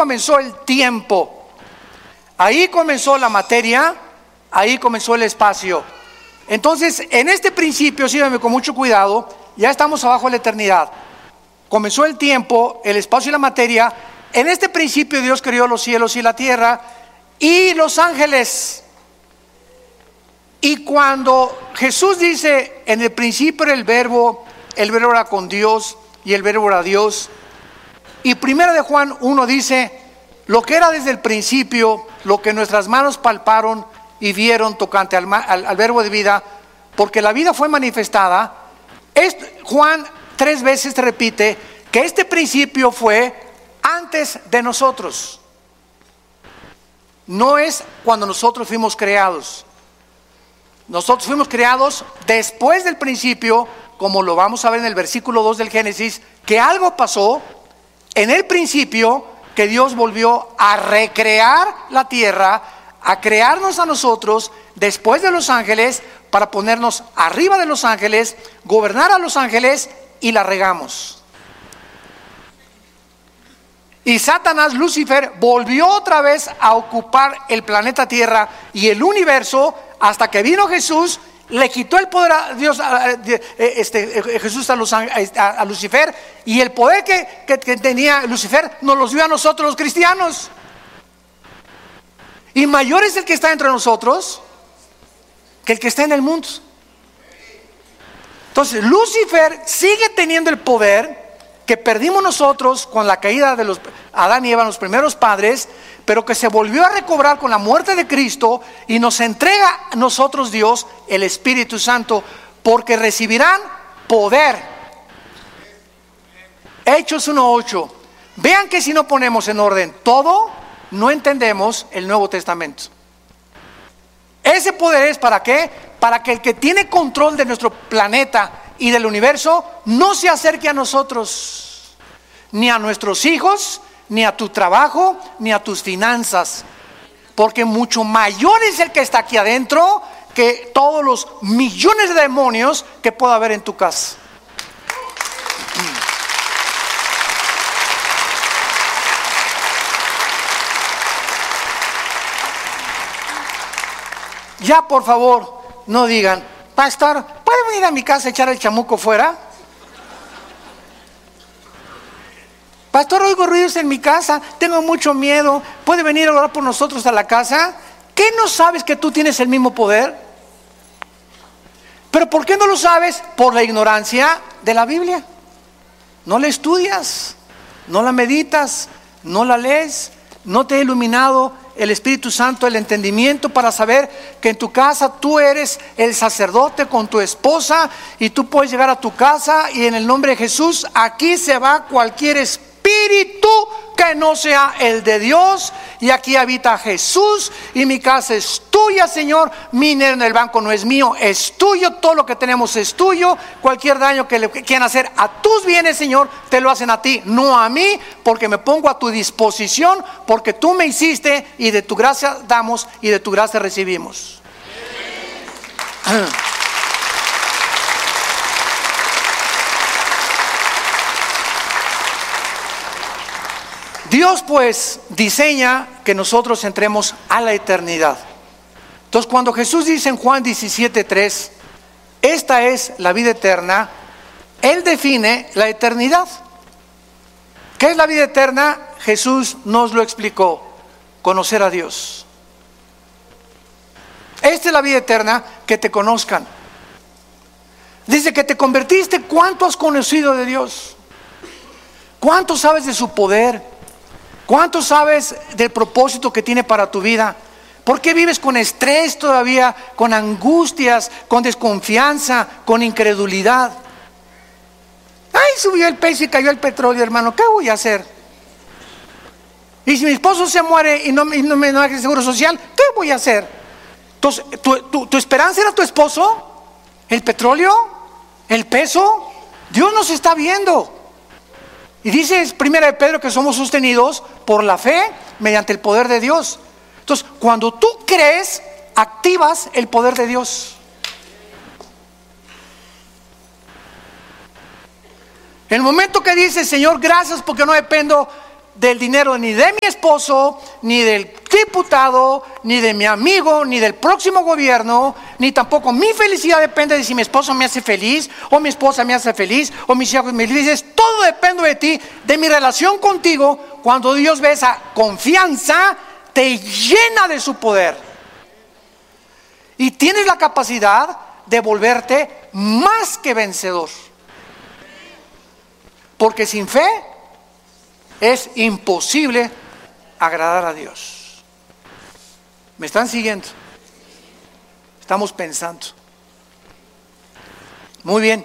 comenzó el tiempo. Ahí comenzó la materia, ahí comenzó el espacio. Entonces, en este principio, síganme con mucho cuidado, ya estamos abajo de la eternidad. Comenzó el tiempo, el espacio y la materia. En este principio Dios creó los cielos y la tierra y los ángeles. Y cuando Jesús dice, en el principio era el verbo era con Dios y el verbo era Dios. Y 1 de Juan 1 dice, lo que era desde el principio, lo que nuestras manos palparon y vieron tocante al verbo de vida, porque la vida fue manifestada. Juan 3 veces te repite que este principio fue antes de nosotros. No es cuando nosotros fuimos creados. Nosotros fuimos creados después del principio, como lo vamos a ver en el versículo 2 del Génesis, que algo pasó en el principio, que Dios volvió a recrear la tierra, a crearnos a nosotros después de los ángeles, para ponernos arriba de los ángeles, gobernar a los ángeles, y la regamos. Y Satanás, Lucifer, volvió otra vez a ocupar el planeta Tierra y el universo, hasta que vino Jesús, le quitó el poder a Dios, Jesús a Lucifer, y el poder que tenía Lucifer nos los dio a nosotros los cristianos. Y mayor es el que está entre nosotros que el que está en el mundo. Entonces Lucifer sigue teniendo el poder que perdimos nosotros con la caída de Adán y Eva, los primeros padres, pero que se volvió a recobrar con la muerte de Cristo, y nos entrega a nosotros Dios el Espíritu Santo, porque recibirán poder. Hechos 1:8. Vean que si no ponemos en orden todo, no entendemos el Nuevo Testamento. Ese poder es ¿para qué? Para que el que tiene control de nuestro planeta y del universo no se acerque a nosotros, ni a nuestros hijos, ni a tu trabajo, ni a tus finanzas, porque mucho mayor es el que está aquí adentro que todos los millones de demonios que pueda haber en tu casa. Ya, por favor, no digan, pastor, ¿puede venir a mi casa a echar el chamuco fuera? Pastor, oigo ruidos en mi casa, tengo mucho miedo, ¿puede venir a orar por nosotros a la casa? ¿Qué no sabes que tú tienes el mismo poder? ¿Pero por qué no lo sabes? Por la ignorancia de la Biblia. No la estudias, no la meditas, no la lees, no te ha iluminado el Espíritu Santo, el entendimiento para saber que en tu casa tú eres el sacerdote con tu esposa, y tú puedes llegar a tu casa y en el nombre de Jesús, aquí se va cualquier espíritu que no sea el de Dios, y aquí habita Jesús, y mi casa es tuya, Señor, mi dinero en el banco no es mío, es tuyo, todo lo que tenemos es tuyo, cualquier daño que le quieran hacer a tus bienes, Señor, te lo hacen a ti, no a mí, porque me pongo a tu disposición, porque tú me hiciste, y de tu gracia damos y de tu gracia recibimos. Dios pues diseña que nosotros entremos a la eternidad. Entonces cuando Jesús dice en Juan 17:3, esta es la vida eterna, Él define la eternidad. ¿Qué es la vida eterna? Jesús nos lo explicó: conocer a Dios. Esta es la vida eterna, que te conozcan. Dice que te convertiste. ¿Cuánto has conocido de Dios? ¿Cuánto sabes de su poder? ¿Cuánto sabes del propósito que tiene para tu vida? ¿Por qué vives con estrés todavía, con angustias, con desconfianza, con incredulidad? Ay, subió el peso y cayó el petróleo, hermano, ¿qué voy a hacer? Y si mi esposo se muere y no me da el seguro social, ¿qué voy a hacer? Entonces, ¿tu esperanza era tu esposo? ¿El petróleo? ¿El peso? Dios nos está viendo. Y dice 1 de Pedro que somos sostenidos por la fe mediante el poder de Dios. Entonces, cuando tú crees, activas el poder de Dios. El momento que dices, Señor, gracias porque no dependo del dinero ni de mi esposo, ni del diputado, ni de mi amigo, ni del próximo gobierno, ni tampoco mi felicidad depende de si mi esposo me hace feliz, o mi esposa me hace feliz, o mis hijos me felices. Todo depende de ti, de mi relación contigo. Cuando Dios ve esa confianza, te llena de su poder. Y tienes la capacidad de volverte más que vencedor. Porque sin fe es imposible agradar a Dios. ¿Me están siguiendo? Estamos pensando. Muy bien.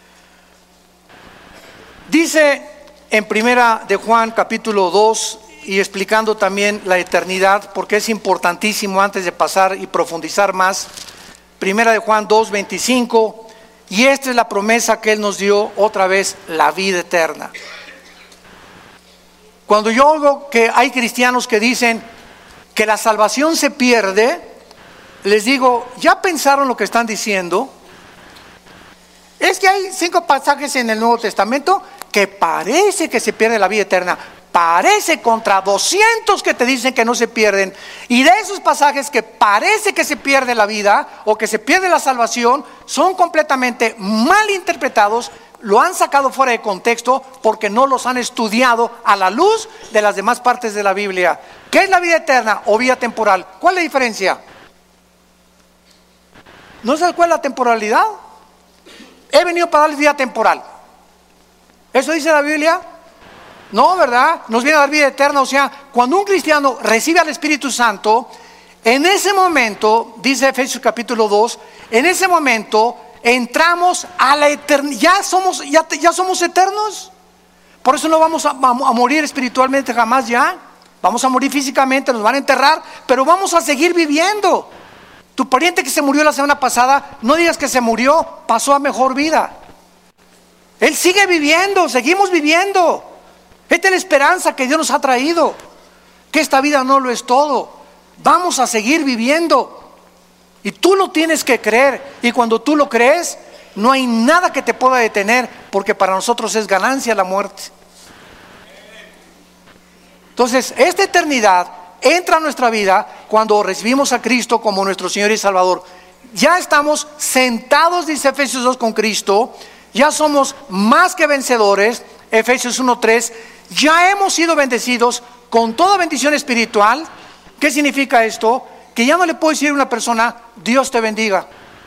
Dice en Primera de Juan capítulo 2, y explicando también la eternidad, porque es importantísimo antes de pasar y profundizar más. Primera de Juan 2, 25, y esta es la promesa que Él nos dio otra vez, la vida eterna. Cuando yo oigo que hay cristianos que dicen que la salvación se pierde, les digo, ¿ya pensaron lo que están diciendo? Es que hay 5 pasajes en el Nuevo Testamento que parece que se pierde la vida eterna. Parece contra 200 que te dicen que no se pierden. Y de esos pasajes que parece que se pierde la vida o que se pierde la salvación, son completamente mal interpretados. Lo han sacado fuera de contexto porque no los han estudiado a la luz de las demás partes de la Biblia. ¿Qué es la vida eterna o vida temporal? ¿Cuál es la diferencia? ¿No sabes cuál es la temporalidad? He venido para darles vida temporal. ¿Eso dice la Biblia? No, ¿verdad? Nos viene a dar vida eterna. O sea, cuando un cristiano recibe al Espíritu Santo, en ese momento, dice Efesios capítulo 2, en ese momento entramos a la eternidad. Ya somos eternos. Por eso no vamos a morir espiritualmente jamás ya. Vamos a morir físicamente, nos van a enterrar, pero vamos a seguir viviendo. Tu pariente que se murió la semana pasada, no digas que se murió, pasó a mejor vida. Él sigue viviendo, seguimos viviendo. Esta es la esperanza que Dios nos ha traído, que esta vida no lo es todo. Vamos a seguir viviendo. Y tú lo tienes que creer. Y cuando tú lo crees, no hay nada que te pueda detener, porque para nosotros es ganancia la muerte. Entonces, esta eternidad entra a nuestra vida cuando recibimos a Cristo como nuestro Señor y Salvador. Ya estamos sentados, dice Efesios 2, con Cristo. Ya somos más que vencedores. Efesios 1:3. Ya hemos sido bendecidos con toda bendición espiritual. ¿Qué significa esto? Que ya no le puedo decir a una persona, Dios te bendiga.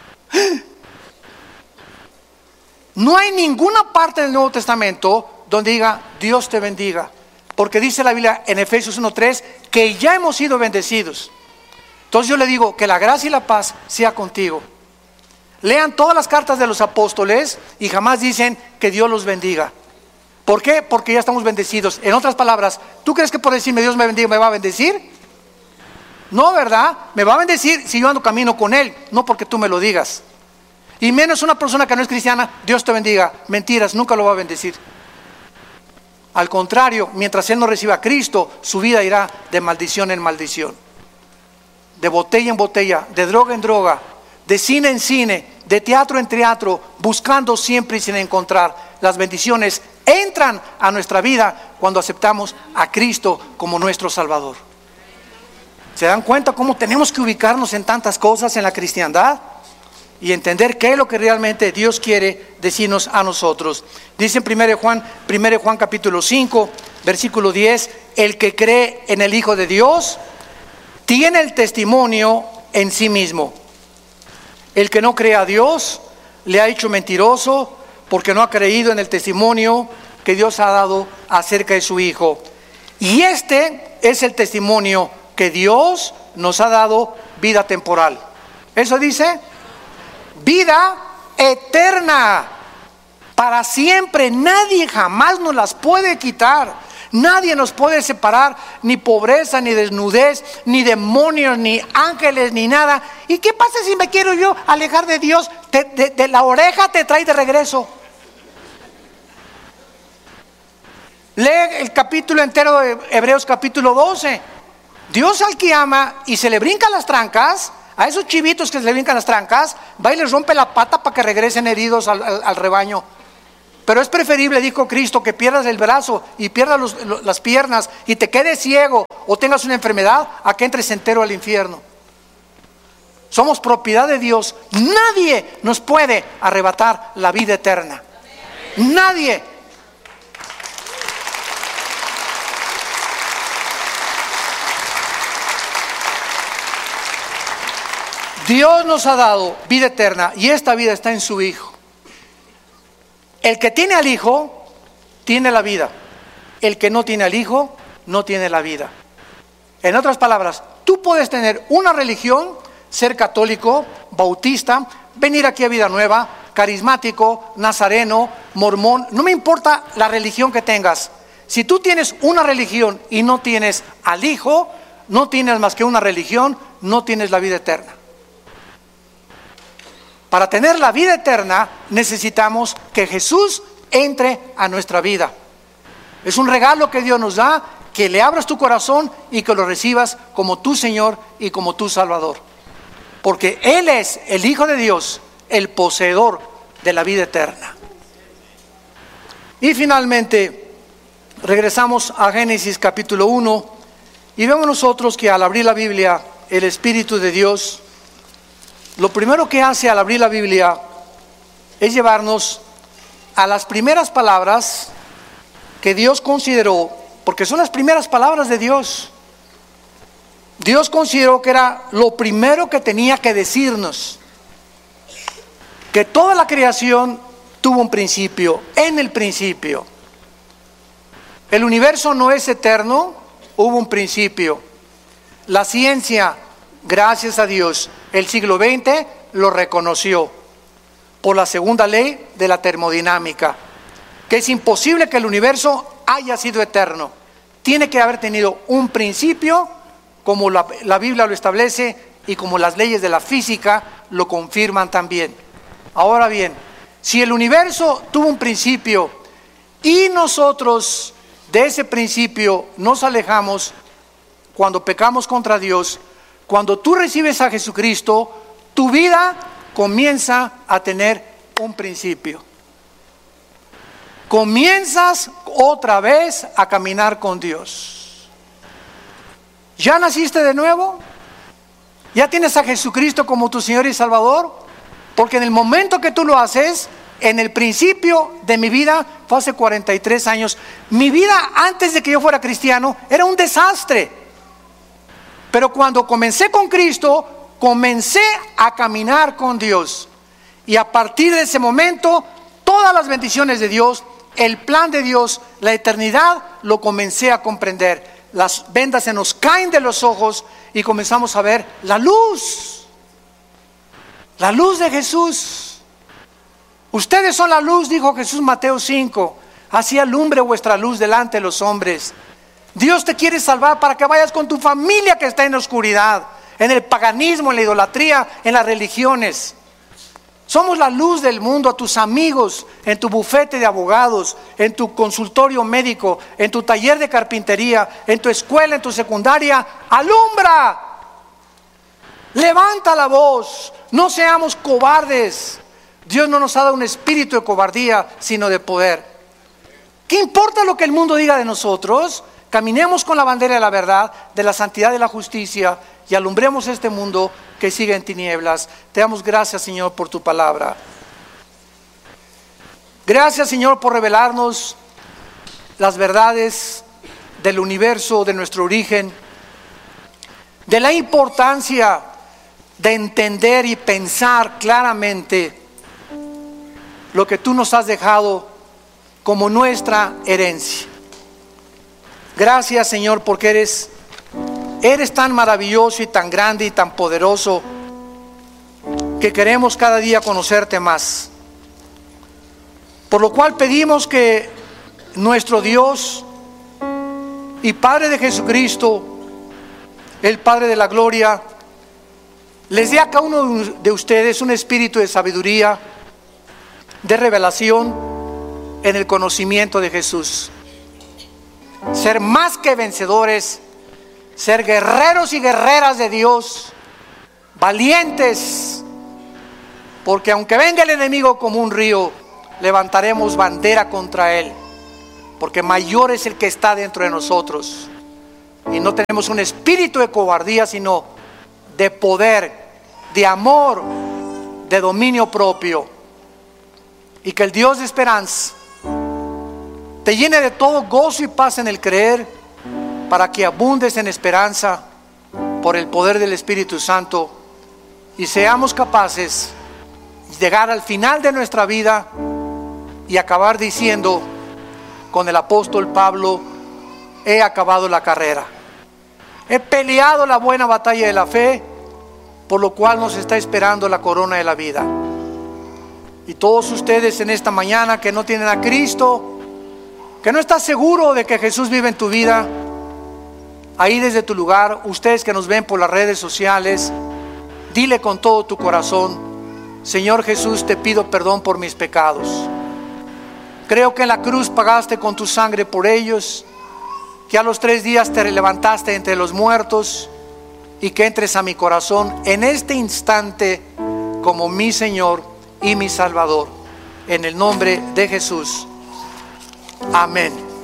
No hay ninguna parte del Nuevo Testamento donde diga, Dios te bendiga. Porque dice la Biblia en Efesios 1:3 que ya hemos sido bendecidos. Entonces yo le digo, que la gracia y la paz sea contigo. Lean todas las cartas de los apóstoles y jamás dicen que Dios los bendiga. ¿Por qué? Porque ya estamos bendecidos. En otras palabras, ¿tú crees que por decirme Dios me bendiga me va a bendecir? No, ¿verdad? Me va a bendecir si yo ando camino con Él, no porque tú me lo digas. Y menos una persona que no es cristiana, Dios te bendiga. Mentiras, nunca lo va a bendecir. Al contrario, mientras él no reciba a Cristo, su vida irá de maldición en maldición, de botella en botella, de droga en droga, de cine en cine, de teatro en teatro, buscando siempre y sin encontrar. Las bendiciones entran a nuestra vida cuando aceptamos a Cristo como nuestro Salvador. ¿Se dan cuenta cómo tenemos que ubicarnos en tantas cosas en la cristiandad? Y entender qué es lo que realmente Dios quiere decirnos a nosotros. Dice en 1 Juan capítulo 5, versículo 10, el que cree en el Hijo de Dios tiene el testimonio en sí mismo. El que no cree a Dios le ha hecho mentiroso, porque no ha creído en el testimonio que Dios ha dado acerca de su Hijo. Y este es el testimonio que Dios nos ha dado, vida temporal. Eso dice vida eterna, para siempre. Nadie jamás nos las puede quitar. Nadie nos puede separar, ni pobreza, ni desnudez, ni demonios, ni ángeles, ni nada. ¿Y qué pasa si me quiero yo alejar de Dios? De la oreja te trae de regreso. Lee el capítulo entero de Hebreos capítulo 12. Dios al que ama y se le brincan las trancas, a esos chivitos que se le brincan las trancas, va y les rompe la pata para que regresen heridos al rebaño. Pero es preferible, dijo Cristo, que pierdas el brazo y pierdas las piernas y te quedes ciego o tengas una enfermedad, a que entres entero al infierno. Somos propiedad de Dios. Nadie nos puede arrebatar la vida eterna. Nadie. Dios nos ha dado vida eterna y esta vida está en su Hijo. El que tiene al Hijo, tiene la vida. El que no tiene al Hijo, no tiene la vida. En otras palabras, tú puedes tener una religión, ser católico, bautista, venir aquí a Vida Nueva, carismático, nazareno, mormón, no me importa la religión que tengas. Si tú tienes una religión y no tienes al Hijo, no tienes más que una religión, no tienes la vida eterna. Para tener la vida eterna necesitamos que Jesús entre a nuestra vida. Es un regalo que Dios nos da, que le abras tu corazón y que lo recibas como tu Señor y como tu Salvador. Porque Él es el Hijo de Dios, el poseedor de la vida eterna. Y finalmente, regresamos a Génesis capítulo 1 y vemos nosotros que al abrir la Biblia, el Espíritu de Dios, lo primero que hace al abrir la Biblia es llevarnos a las primeras palabras que Dios consideró, porque son las primeras palabras de Dios. Dios consideró que era lo primero que tenía que decirnos, que toda la creación tuvo un principio, en el principio. El universo no es eterno, hubo un principio. La ciencia, gracias a Dios, el siglo XX lo reconoció por la segunda ley de la termodinámica, que es imposible que el universo haya sido eterno. Tiene que haber tenido un principio, como la Biblia lo establece y como las leyes de la física lo confirman también. Ahora bien, si el universo tuvo un principio y nosotros de ese principio nos alejamos cuando pecamos contra Dios, cuando tú recibes a Jesucristo, tu vida comienza a tener un principio. Comienzas otra vez a caminar con Dios. ¿Ya naciste de nuevo? ¿Ya tienes a Jesucristo como tu Señor y Salvador? Porque en el momento que tú lo haces, en el principio de mi vida, fue hace 43 años, mi vida antes de que yo fuera cristiano era un desastre. Pero cuando comencé con Cristo, comencé a caminar con Dios. Y a partir de ese momento, todas las bendiciones de Dios, el plan de Dios, la eternidad, lo comencé a comprender. Las vendas se nos caen de los ojos y comenzamos a ver la luz de Jesús. Ustedes son la luz, dijo Jesús, Mateo 5. Así alumbre vuestra luz delante de los hombres. Dios te quiere salvar para que vayas con tu familia que está en la oscuridad, en el paganismo, en la idolatría, en las religiones. Somos la luz del mundo a tus amigos, en tu bufete de abogados, en tu consultorio médico, en tu taller de carpintería, en tu escuela, en tu secundaria. ¡Alumbra! Levanta la voz, no seamos cobardes. Dios no nos ha dado un espíritu de cobardía, sino de poder. ¿Qué importa lo que el mundo diga de nosotros? Caminemos con la bandera de la verdad, de la santidad y de la justicia y alumbremos este mundo que sigue en tinieblas. Te damos gracias, Señor, por tu palabra. Gracias, Señor, por revelarnos las verdades del universo, de nuestro origen, de la importancia de entender y pensar claramente lo que tú nos has dejado como nuestra herencia. Gracias, Señor, porque eres tan maravilloso y tan grande y tan poderoso que queremos cada día conocerte más. Por lo cual pedimos que nuestro Dios y Padre de Jesucristo, el Padre de la gloria, les dé a cada uno de ustedes un espíritu de sabiduría, de revelación en el conocimiento de Jesús. Ser más que vencedores, ser guerreros y guerreras de Dios, valientes, porque aunque venga el enemigo como un río, levantaremos bandera contra él, porque mayor es el que está dentro de nosotros. Y no tenemos un espíritu de cobardía, sino de poder, de amor, de dominio propio. Y que el Dios de esperanza te llene de todo gozo y paz en el creer, para que abundes en esperanza por el poder del Espíritu Santo, y seamos capaces de llegar al final de nuestra vida y acabar diciendo con el apóstol Pablo: he acabado la carrera, he peleado la buena batalla de la fe, por lo cual nos está esperando la corona de la vida. Y todos ustedes en esta mañana que no tienen a Cristo, que no estás seguro de que Jesús vive en tu vida, ahí desde tu lugar, ustedes que nos ven por las redes sociales, dile con todo tu corazón: Señor Jesús, te pido perdón por mis pecados. Creo que en la cruz pagaste con tu sangre por ellos, que a los 3 días te levantaste entre los muertos, y que entres a mi corazón en este instante como mi Señor y mi Salvador. En el nombre de Jesús. Amén.